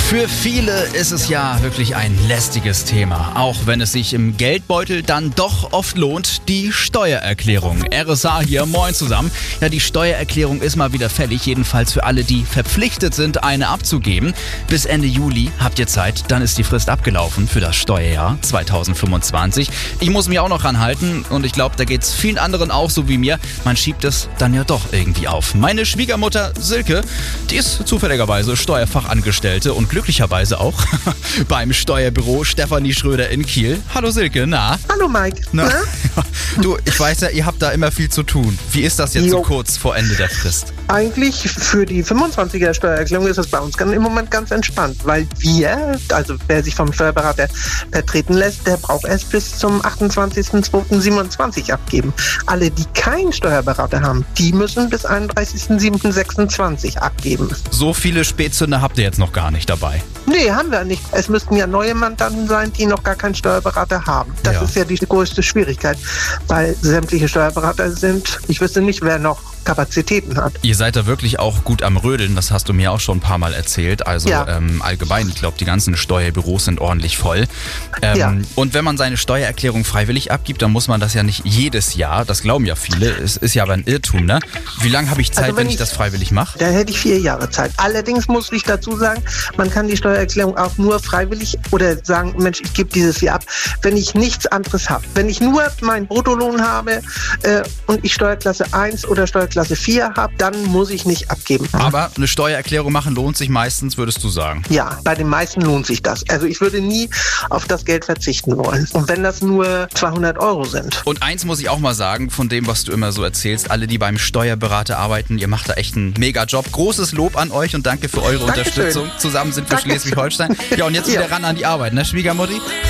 Für viele ist es ja wirklich ein lästiges Thema, auch wenn es sich im Geldbeutel dann doch oft lohnt, die Steuererklärung. RSA hier, moin zusammen. Ja, die Steuererklärung ist mal wieder fällig, jedenfalls für alle, die verpflichtet sind, eine abzugeben. Bis Ende Juli habt ihr Zeit, dann ist die Frist abgelaufen für das Steuerjahr 2025. Ich muss mich auch noch ranhalten und ich glaube, da geht es vielen anderen auch so wie mir. Man schiebt es dann ja doch irgendwie auf. Meine Schwiegermutter Silke, die ist zufälligerweise Steuerfachangestellte und glücklicherweise auch beim Steuerbüro Stefanie Schröder in Kiel. Hallo Silke, na? Hallo Mike. Na? Du, ich weiß ja, ihr habt da immer viel zu tun. Wie ist das jetzt so kurz vor Ende der Frist? Eigentlich für die 25er Steuererklärung ist es bei uns im Moment ganz entspannt, weil also wer sich vom Steuerberater vertreten lässt, der braucht erst bis zum 28.02.27 abgeben. Alle, die keinen Steuerberater haben, die müssen bis 31.07.26 abgeben. So viele Spätzünder habt ihr jetzt noch gar nicht dabei. Nee, haben wir nicht. Es müssten ja neue Mandanten sein, die noch gar keinen Steuerberater haben. Das ist ja die größte Schwierigkeit, weil sämtliche Steuerberater sind, ich wüsste nicht, wer noch Kapazitäten hat. Ihr seid da wirklich auch gut am Rödeln, das hast du mir auch schon ein paar Mal erzählt. Also allgemein, ich glaube, die ganzen Steuerbüros sind ordentlich voll. Und wenn man seine Steuererklärung freiwillig abgibt, dann muss man das ja nicht jedes Jahr, das glauben ja viele, es ist ja aber ein Irrtum, ne? Wie lange habe ich Zeit, wenn ich das freiwillig mache? Da hätte ich 4 Jahre Zeit. Allerdings muss ich dazu sagen, man kann die Steuererklärung auch nur freiwillig oder sagen, Mensch, ich gebe dieses Jahr ab, wenn ich nichts anderes habe. Wenn ich nur meinen Bruttolohn habe und ich Steuerklasse 1 oder Steuerklasse 4 habe, dann muss ich nicht abgeben. Aber eine Steuererklärung machen lohnt sich meistens, würdest du sagen? Ja, bei den meisten lohnt sich das. Also ich würde nie auf das Geld verzichten wollen. Und wenn das nur 200 € sind. Und eins muss ich auch mal sagen, von dem, was du immer so erzählst, alle, die beim Steuerberater arbeiten, ihr macht da echt einen Mega-Job. Großes Lob an euch und danke für eure Unterstützung. Zusammen sind wir Schleswig-Holstein. Ja, und jetzt wieder ran an die Arbeit, ne, Schwiegermutti?